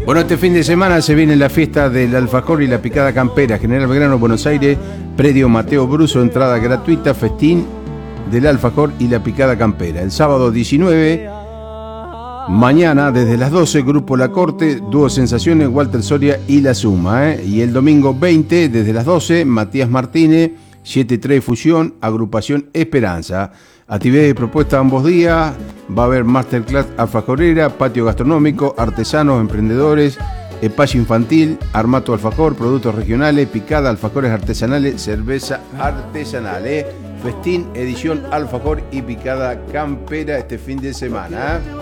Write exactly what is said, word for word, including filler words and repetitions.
Bueno, este fin de semana se viene la fiesta del alfajor y la picada campera. General Belgrano, Buenos Aires, predio Mateo Bruso, entrada gratuita, festín del alfajor y la picada campera. El sábado diecinueve, mañana desde las doce, Grupo La Corte, Dúo Sensaciones, Walter Soria y La Suma. ¿eh? Y el domingo veinte, desde las doce, Matías Martínez, siete tres Fusión, Agrupación Esperanza. Actividades y propuestas ambos días. Va a haber masterclass alfajorera, patio gastronómico, artesanos, emprendedores, espacio infantil, armato alfajor, productos regionales, picada, alfajores artesanales, cerveza artesanal. ¿eh? Festín, edición alfajor y picada campera este fin de semana. ¿eh?